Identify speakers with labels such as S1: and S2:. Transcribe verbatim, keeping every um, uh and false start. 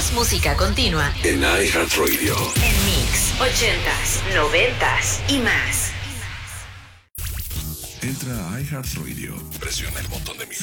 S1: Más música continua
S2: en iHeartRadio.
S1: En mix, ochentas, noventas y más.
S2: Entra a iHeartRadio, presiona el botón de mi